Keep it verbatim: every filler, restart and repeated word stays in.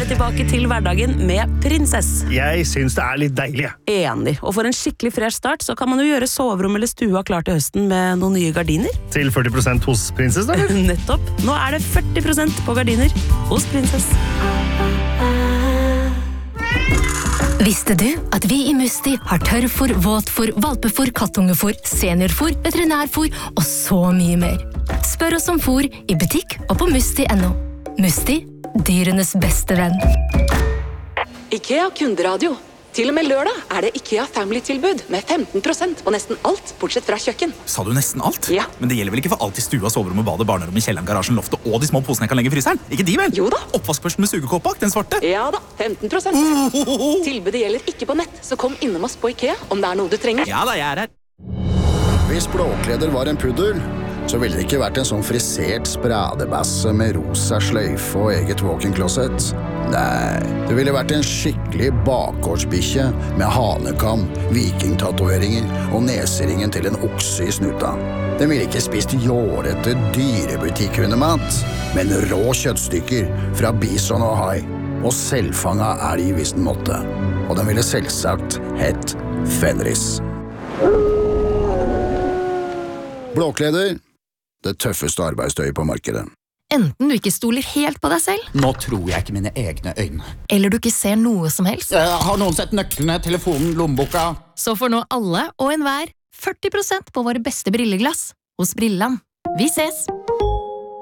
tilbake til hverdagen med Prinsess. Jeg synes det er litt deilig. Enig. Og for en skikkelig fresh start, så kan man jo gjøre soverom eller stua klar til høsten med noen nye gardiner. Til førti prosent hos Prinsess, da? Nettopp. Nå er det førti prosent på gardiner hos Prinsess. Visste du at vi i Musti har tørrfôr, våtfôr, valpefôr, kattungefôr, seniorfôr, veterinærfôr og så mye mer? Spør oss om fôr i butikk og på musti punktum no. Musti, dyrenes beste venn. IKEA kunderadio. Til og med lørdag er det IKEA Family-tilbud med femten prosent på nesten alt, bortsett fra kjøkken. Sa du nesten alt? Ja. Men det gjelder vel ikke for alt i stua, soverommet, badet, barnerommet, kjelleren, garasjen, loftet og de små posene jeg kan legge i fryseren? Ikke de vel? Jo da. Oppvaskbørsten med sugekåp bak, den svarte? Ja da, femten prosent. Ohohoho. Tilbudet gjelder ikke på nett, så kom innom oss på IKEA om det er noe du trenger. Ja da, jeg er her. Hvis Blåkleder var en puddel, så ville det ikke vært en sånn frisert spradebasse med rosa sløyfe og eget walk-in-closet. Nei, det ville vært en skikkelig bakgårdsbikkje med hanekam, vikingtatoveringer og neseringen til en okse i snuta. Den ville ikke spist jårete dyrebutikkhundemat, men rå kjøttstykker fra bison og hai, og selvfanga elg hvis den måtte. Og den ville selvsagt hett Fenris. Blåkleder, det tøffeste arbeidstøyet på markedet. Enten du ikke stoler helt på deg selv, Nå tror jeg ikke mine egne øyne. eller du ikke ser noe som helst, Eh, Har noen sett nøklene, telefonen, lommeboka? så får nå alle og enhver førti prosent på våre beste brilleglass hos Brillam. Vi ses!